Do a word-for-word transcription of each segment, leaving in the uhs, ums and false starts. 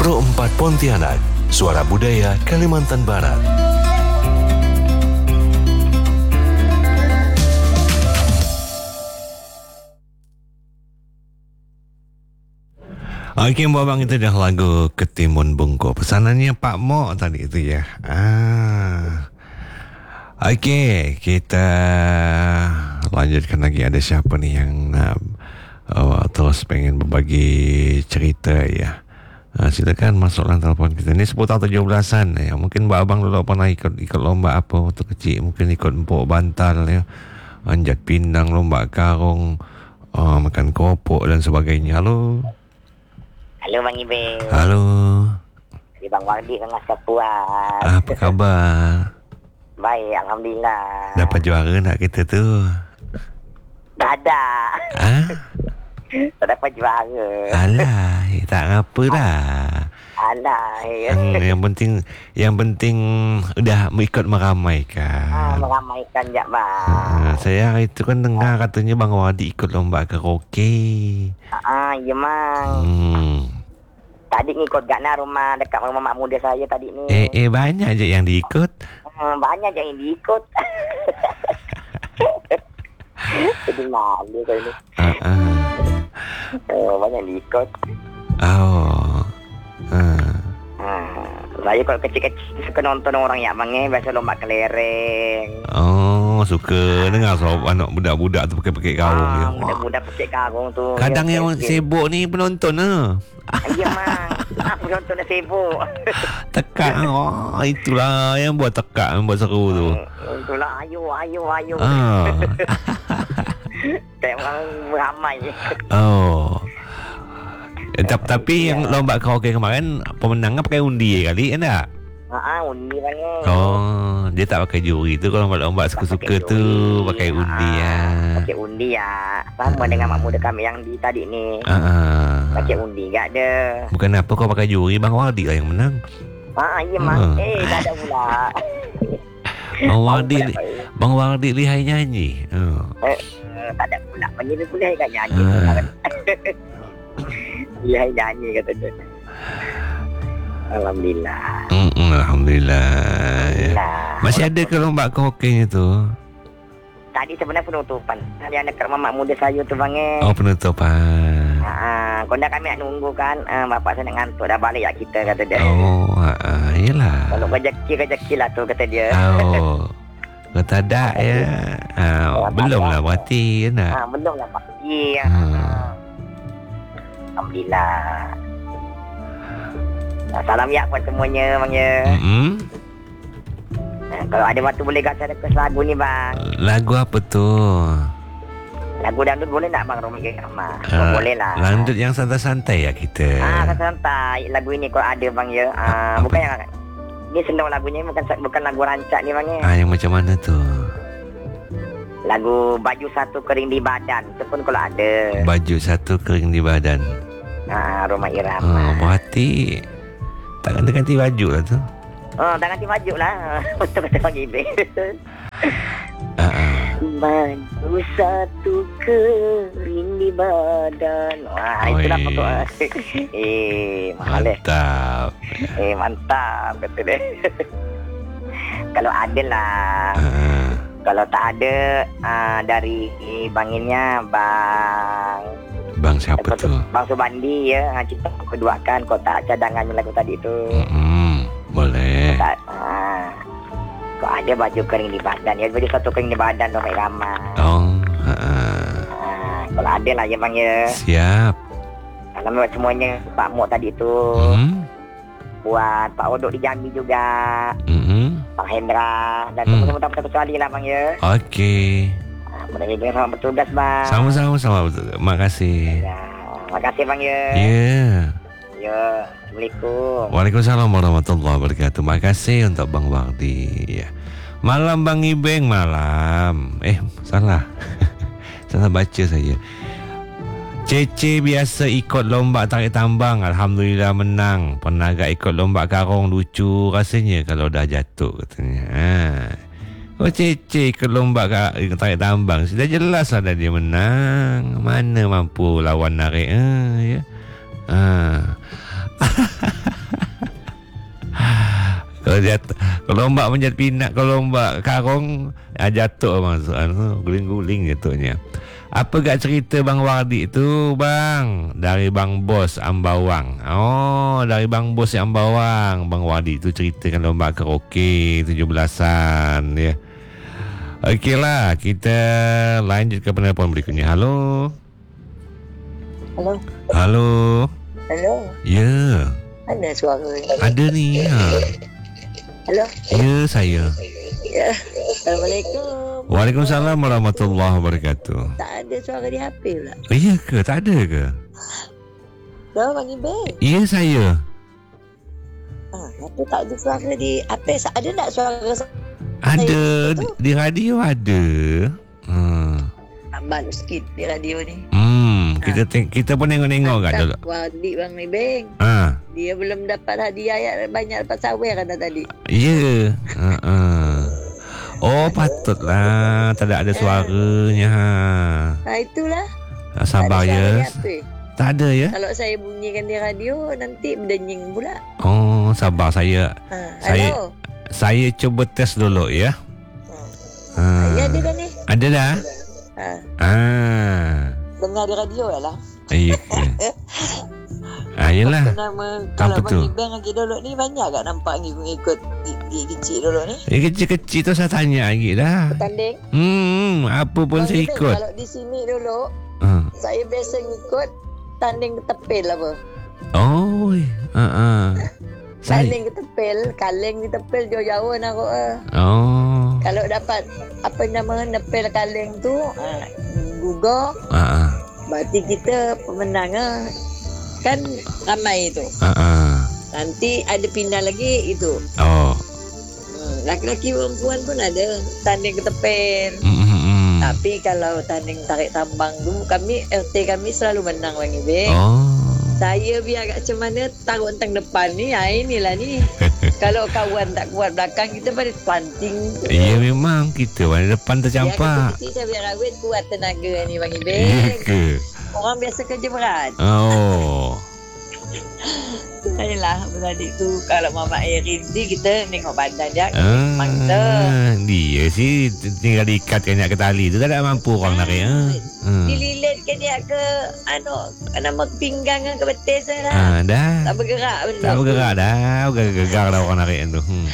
Pro empat Pontianak, Suara Budaya Kalimantan Barat. Okey, Abang, itu dah lagu Ketimun Bungku. Pesanannya Pak Mok tadi itu ya. Ah. Okey, kita lanjutkan lagi. Ada siapa nih yang uh, uh, terus pengen berbagi cerita ya. Uh, silakan masuklah telefon kita. Ini seputar tujuh belasan ya. Mungkin Abang dulu pernah ikut ikut lomba apa waktu kecil. Mungkin ikut empuk bantal ya. Anjat pinang, lomba karung, uh, makan keropok dan sebagainya. Halo. Halo Bang Ibe. Halo. Di Bang Wardi dengan Sapuan. Apa khabar? Baik, Alhamdulillah. Dapat juara nak kita tu? Tak ada. Ah? Tak dapat juara. Alah, eh, tak apa lah. Alah. Yang, yang penting yang penting udah ikut meramaikan. Ah, meramaikan je Bang. Ah, saya hari tu kan dengar katanya Bang Wadi ikut lomba karaoke. Ah, ya Mang. Hmm. Tadi ngikut gakna rumah dekat rumah mak muda saya tadi ni. Eh, eh banyak je yang diikut. Hmm, banyak je yang diikut. Jadi malu kau ni. Ah, ah. Oh, banyak yang diikut. Oh. Ah. Ah, saya kalau kecil-kecil suka nonton orang ya Bang eh, biasa lomba kelereng. Oh, suka dengar soal anak budak-budak tu pakai-pakai karung Ah, dia. budak-budak pakai karung tu. Kadang yang kecil. sibuk ni penonton lah. Ya Mang. Apa nonton dah sibuk. Tekak. Oh, itulah yang buat tekak, yang buat seru tu. Itulah ayo ayo ayo. Ah. Kayak orang beramai. Oh. Eh, tapi, tapi yang lomba karaoke kemarin pemenangnya pakai undi kali, ya tak? Ah, undi Bang eh. Oh, dia tak pakai juri tu. Kalau lomba suka-suka tu pakai undi ya. Pakai undi ya. Sama Ah. dengan mak muda kami yang di tadi ni. Ah. Pakai undi gak ada. Bukan apa kau pakai juri, Bang Wadi lah yang menang. Ah, iya Mang. Ah. Eh, tak ada pula. Bang Wadi, Bang Wadi lihai nyanyi. Oh. Eh, eh, tak ada pula. Panggil pula kan nyanyi. Ah. Dia nyanyi kata dia. Alhamdulillah. Mm-mm, Alhamdulillah. Ya. Nah, Masih ada ke lomba karaoke tu? tadi sebenarnya penutupan. Tadi ada kat mamak muda saya tu Bang eh. Oh, penutupan. Ha, kau dah kami nak nunggu kan. Ah, bapak saya nak ngantuk dah balik ya kita kata dia. Oh, ah, yelah. Kalau rezeki-rezeki lah tu kata dia. Oh, kata tak ya. Ah, belum lah berarti ya nak. Ha, belum lah pasti. Ya. Hmm. Alhamdulillah. Ah, salam ya buat semuanya Bang ya. Mm-mm. Ah, kalau ada waktu boleh gak saya request lagu ni Bang. Lagu apa tu? Lagu dangdut boleh tak Bang Romi Gama? Ah, boleh lah. Dangdut yang santai-santai ya kita. Ah, santai. Lagu ini kalau ada Bang ya. Ah, Apa? bukan yang ni senang lagunya bukan bukan lagu rancak ni Bang ya. Ah, yang macam mana tu? Lagu baju satu kering di badan. Itu pun kalau ada. Baju satu kering di badan. Ah, Roma Ah, Irama. berarti tak kena ganti baju lah tu. Oh, dah ganti baju lah. Betul kata Bang Ibe. Ah, ah. Baju satu kering di badan. Wah, Oi. itulah pokok. Eh, mahal eh. Mantap. Eh, mantap kata dia. Kalau ada lah. Ah, Kalau tak ada uh, dari banginnya Bang Bang siapa apa tu? Bang Subandi ya. Uh, kita keduakan kotak cadangannya lagu tadi tu. Hmm, boleh. Tak, uh, kok ada baju kering di badan ya. Baju satu kering di badan dong Mek Rama. Oh, ah, ah. Uh, kalau ada lah ya Bang ya. Siap. Salam buat semuanya Pak Mok tadi tu. Hmm. Buat Pak Odok di Jambi juga. Hmm. Pak Hendra dan Hmm. teman-teman satu sekali lah Bang ya. Okey. Uh, mudah-mudahan selamat bertugas Bang. Sama-sama, sama. Terima kasih. Ya, makasih Bang ya. Ya. Yeah. Ya, Assalamualaikum. Waalaikumsalam warahmatullahi wabarakatuh. Terima kasih untuk Bang Wardi. Ya. Malam Bang Ibeng, malam. Eh, salah. Salah baca saya. Cece biasa ikut lomba tarik tambang. Alhamdulillah menang. Pernah agak ikut lomba karung. Lucu rasanya kalau dah jatuh katanya. Ha. Oh, Cece ikut lomba tarik tambang. Sudah jelas ada dia menang. Mana mampu lawan narik. Ha, ya. Ha. Kalau jatuh, kalau ombak menjat pinak, kalau ombak karong, ah, jatuh masuk, anu, guling-guling jatuhnya. Apa gak cerita Bang Wardi tu bang? Dari Bang Bos Ambawang. Oh, dari Bang Bos Ambawang. Bang Wardi tu ceritakan lomba karaoke tujuh belasan ya. Okeylah, kita lanjut ke penelpon berikutnya. Halo. Halo. Halo. Halo. Ya. Ada suara ni. Ada ni. Ha. Halo. Ya, saya. Ya. Assalamualaikum. Waalaikumsalam warahmatullahi wabarakatuh. Tak ada suara di H P pula. Iya ke? Tak ada ke? Dah panggil bank. Ya, saya. Ah, apa tak ada suara di H P? Ada tak suara saya? Ada di, di radio ada. Hmm. Tambah sikit di radio ni. Hmm, kita teng- kita pun tengok-tengok kat dulu. Wardi Bang Ibeng. Ha. Dia belum dapat hadiah yang banyak dapat sawer kata tadi. Ya. Ha. Ha. Oh, patutlah tak ada, ada suaranya. Ha. Nah, itulah. Sabar tak ada suara ya. di H P. Tak ada ya? Kalau saya bunyikan di radio nanti berdenying pula. Oh, sabar saya. Ha. Saya Halo. saya cuba tes dulu ya. Ha. Ha. Ya ada dah ni. Ada dah? Ha. Ah. Dengar di radio ya lah. Iya ke? Ah, yelah. Nama Apa kalau tu? bagi bank lagi dulu ni banyak tak nampak ni ikut di kecil dulu ni? Eh, kecil-kecil tu saya tanya lagi dah. Tanding. Hmm, apa pun Bang saya Ibeng, ikut. Kalau di sini dulu Ha. saya biasa ngikut tanding ketepil apa? Oh, ha ah. Saya. Tanding ketepil, kaleng ketepil jauh-jauh nak aku. Eh. Oh. Kalau dapat apa nama nepil kaleng tu, ah, gugah, Ha ah. berarti kita pemenang ah. Kan ramai tu. Ha ah. Nanti ada pindah lagi itu. Oh. Hmm, laki-laki perempuan pun ada tanding ketepil. Hmm. hmm, hmm. Tapi kalau tanding tarik tambang tu kami R T kami selalu menang Bang Ibeng. Oh. Saya biar kat macam mana taruh tentang depan ni. Ha inilah ni. Kalau kawan tak kuat belakang kita pada planting. Ya memang kita pada depan Biar tercampak. kecil saya biar rawit kuat tenaga ni Bang Ya Ibeng. ke? Orang biasa kerja berat. Oh. Ayolah beradik tu kalau Mama Erin ni kita tengok badan dia. Ah, Mangsa. dia sih tinggal diikatkan ke tali tu tak ada mampu orang narik. Ha. Hmm. Dililitkan dia ke anu nama pinggang ke betis lah. Ah, dah. Tak bergerak benda. Tak bergerak dah. Gegar dah orang narik tu. Hmm.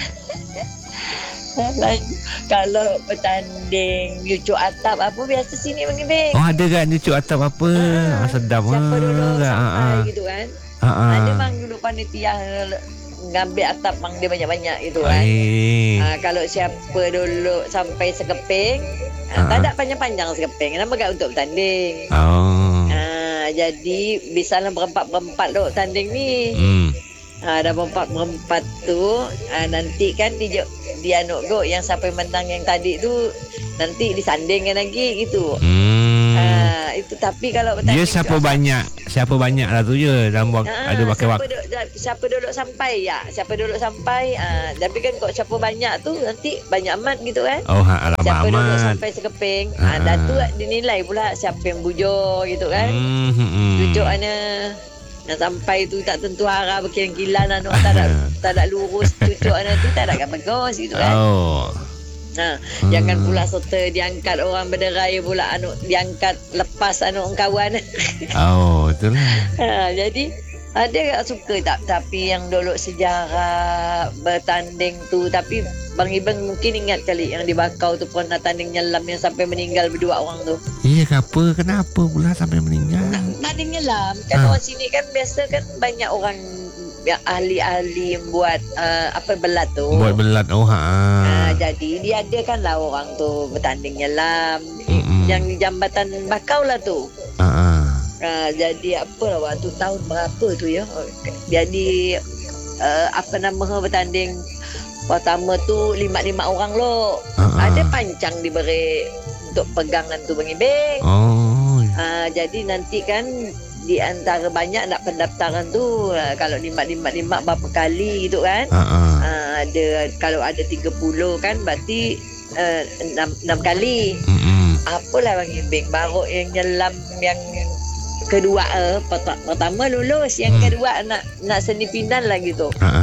Lagi, kalau bertanding nyucuk atap apa biasa sini Bang Ibeng. Oh, ada kan nyucuk atap apa? Ah, sedap. Siapa dulu ah. sampai Ah, ah. gitu kan. Ah, ah. Ada mang dulu panitia ngambil atap mang dia banyak-banyak gitu kan. Eh. Ha, kalau siapa dulu sampai sekeping, ha, Ah, tak ah. ada panjang-panjang sekeping. Nama kat untuk bertanding. Oh. Ha, jadi bisalah berempat-berempat tu tanding ni. Hmm. Ha, dah berempat-berempat tu, ha, nanti kan dia dia anu go yang sampai menang yang tadi tu nanti disandingkan lagi gitu. Hmm. Ha, itu tapi kalau bertanding Dia siapa tu- banyak, siapa banyak lah tu je dalam wak- Ah, ada pakai siapa waktu. duduk, siapa duduk sampai ya siapa duduk sampai ah, tapi kan kok siapa banyak tu nanti banyak amat gitu kan. Oh, ha, alamak Siapa duduk amat. sampai sekeping Ah, ah, dan tu ah. dinilai pula siapa yang bujur gitu kan. Hmm. hmm, hmm. Cucuk mana yang sampai tu tak tentu arah berkilan-kilan anu tak ada tak ada lurus cucuk mana tu tak ada kan bagus gitu kan. Oh. Ha, Hmm. jangan pula serta diangkat orang berderai pula anu diangkat lepas anu kawan. Oh, itulah. Ha, jadi ada tak suka tak tapi yang dulu sejarah bertanding tu tapi Bang Ibeng mungkin ingat kali yang di Bakau tu pernah tanding nyelam yang sampai meninggal berdua orang tu. Iya ke apa? Kenapa pula sampai meninggal? Tanding nyelam kan Ha. orang sini kan biasa kan banyak orang yang ahli-ahli yang buat uh, apa belat tu. Buat belat. Oh, ha. Ha, jadi dia adakanlah orang tu bertanding nyelam. Mm-mm. Yang di jambatan Bakau lah tu. Ha. ha. Ha, jadi apa lah waktu tahun berapa tu ya. Jadi uh, apa nama bertanding pertama tu lima-lima orang lo. Ha. ha. Ada pancang diberi untuk pegangan tu Bang Ibeng. Oh. Ha, jadi nanti kan di antara banyak nak pendaftaran tu uh, kalau lima-lima-lima berapa kali gitu kan. Ha. ha. Ha, ada kalau ada tiga puluh kan berarti uh, enam, enam kali. Mm-mm. Apalah Bang Ibeng baru yang nyelam yang kedua uh, pertama lulus yang Hmm. kedua nak nak semifinal lah gitu. Ha. ha.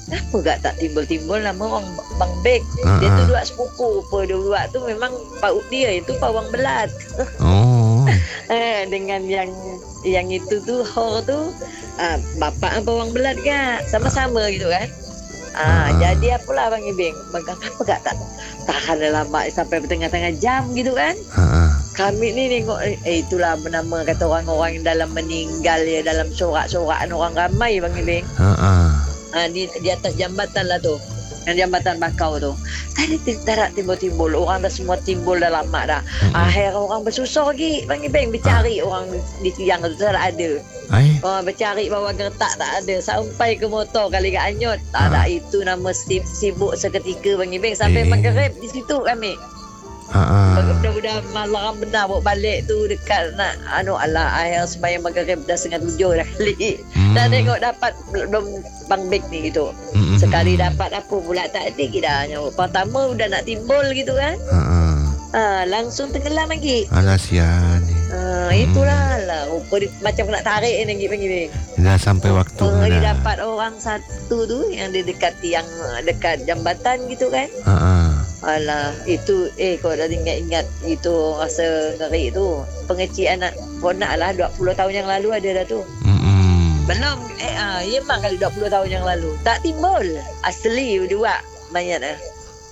Kenapa gak tak timbul-timbul nama orang Bang Bek? Ha, Dia tu ha. dua sepupu apa dua tu memang paut dia itu pawang belat. Oh. Eh, dengan yang yang itu tu Hor tu ah, bapak pawang belat kan sama-sama gitu kan. Ah, Ha. jadi apalah Bang Ibing? Bang kenapa gak tak tahan lama sampai bertengah-tengah jam gitu kan? Ha, ha. Kami ni tengok eh itulah bernama kata orang-orang yang dalam meninggal ya dalam sorak-sorakan orang ramai Bang Ibing. Ha, ha. Ha, di, di atas jambatan lah tu. Yang jambatan bakau tu. Tadi tak timbul-timbul. Orang dah semua timbul dah lama dah. Mm-mm. Akhir orang bersusah lagi. Bang Ibeng bercari orang di tiang tu tak ada. Ai. Orang bercari bawa gertak tak ada. Sampai ke motor kali ke anyut. Tak ada. Itu nama sib, sibuk seketika Bang Ibeng. Sampai Eh. maghrib di situ kami. Ha, ha. Budak-budak malam benar bawa balik tu dekat nak anu alah akhir sembahyang maghrib dah setengah tujuh dah kali. Hmm. Dah tengok dapat belum Bang Bek ni gitu. Mm-mm. Sekali dapat apa pula tak ada kita nyawa. Pertama udah nak timbul gitu kan. Ha, ha. Ha, langsung tenggelam lagi. Alah sian ni. Ha, itulah lah. Rupa dia, macam nak tarik ni lagi panggil. Dah sampai waktu Oh, dia dah. dapat orang satu tu yang dia dekat tiang dekat jambatan gitu kan. Ha, ha. Alah, itu eh kau dah ingat-ingat itu rasa ngeri tu. Pengecik anak kau nak lah dua puluh tahun yang lalu ada dah tu. Mm-mm. Belum eh ah, ya memang kali dua puluh tahun yang lalu. Tak timbul. Asli dua mayat ah.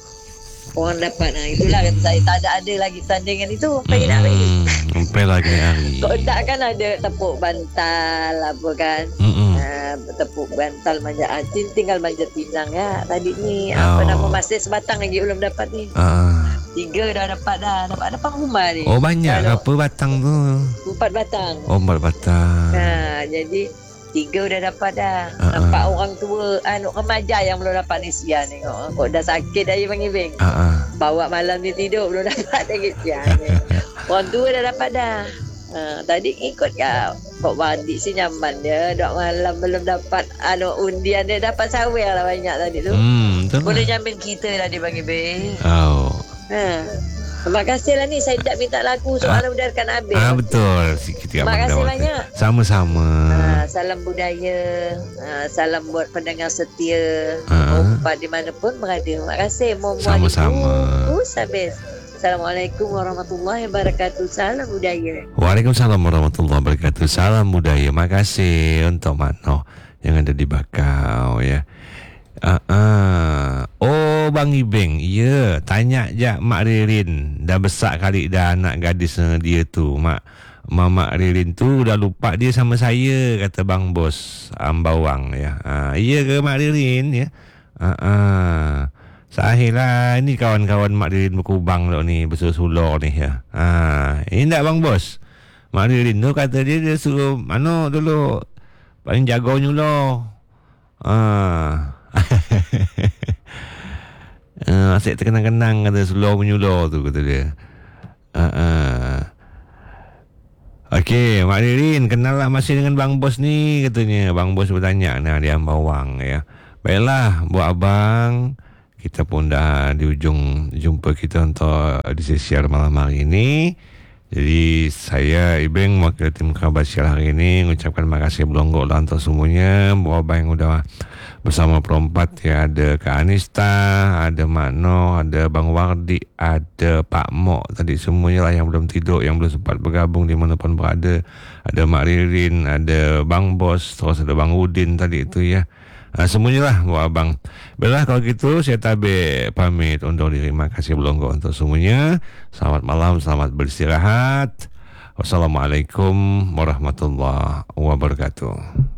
Orang dapat nah itulah kata saya tak ada ada lagi tandingan itu pergi nak pergi. Mm-mm. Sampai lagi hari. Kau tak kan ada tepuk bantal apa kan. Mm-mm. Ha, tepuk bantal manjat atin tinggal manjat pinang ya. Tadi ni apa Oh. nama masih sebatang lagi belum dapat ni. Ah. Tiga dah dapat dah. Dapat depan rumah ni. Oh banyak Kalau- apa batang tu? Empat batang. Oh empat batang. Ha, jadi tiga dah dapat dah. Ah, Nampak ah. orang tua anu remaja yang belum dapat ni sian tengok. Kok dah sakit dah Bang Ibeng. Ah, ah. Bawa malam ni tidur belum dapat lagi sian ni. Orang tua dah dapat dah. Ha, tadi ikut ya kok Badik si nyaman dia dok malam belum dapat anu undian dia dapat sawer lah banyak tadi tu. Hmm, betul Boleh lah. jamin kita lah dia Bang Ibeng. Oh. Ha. Terima kasih lah ni saya tak minta lagu soalan udarkan habis. Ah betul. Sikit Terima abang kasih dah banyak. waktu. Sama-sama. Ha, salam budaya, ha, salam buat pendengar setia, Ha. umpat di mana pun berada. Terima kasih. Mohon Sama-sama. habis. Assalamualaikum warahmatullahi wabarakatuh. Salam budaya. Waalaikumsalam warahmatullahi wabarakatuh. Salam budaya. Makasih untuk Makno yang ada di Bakau ya. Ah, ah. Oh Bang Ibeng, ya, tanya je Mak Ririn. Dah besar kali dah anak gadis dia tu. Mak Mak Ririn tu dah lupa dia sama saya, kata Bang Bos Ambawang ya. Ah, iya ke Mak Ririn ya? Ah, ah. Sahilah ni kawan-kawan Mak Ririn berkubang tu ni, bersulur ni ya. Ah, ini tak Bang Bos? Mak Ririn tu kata dia dia suruh mana dulu paling jaga nyulo. Ah. Uh, asyik terkenang-kenang kata slow menyulo tu kata dia. Uh, uh. Okey, Mak Ririn kenal lah masih dengan Bang Bos ni katanya. Bang Bos bertanya nah dia Ambawang ya. Baiklah buat abang, kita pun dah di ujung jumpa kita untuk edisi siar malam hari ini. Jadi saya Ibeng wakil tim kerabat siar hari ini mengucapkan terima kasih belonggok lah untuk semuanya. Buat abang yang udah bersama perempat ya, ada Kak Anista, ada Makno, ada Bang Wardi, ada Pak Mok tadi, semuanya lah yang belum tidur, yang belum sempat bergabung di mana pun berada. Ada Mak Ririn, ada Bang Bos, terus ada Bang Udin tadi itu ya. Ha, semuanya lah buat abang. Baiklah kalau gitu saya tabik pamit undur diri. Terima kasih belonggok untuk semuanya. Selamat malam, selamat beristirahat. Wassalamualaikum warahmatullahi wabarakatuh.